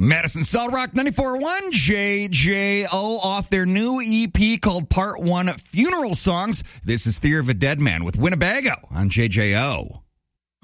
Madison Solid Rock 94.1 JJO off their new EP called Part 1 Funeral Songs. This is Theory of a Dead Man with Winnebago on JJO.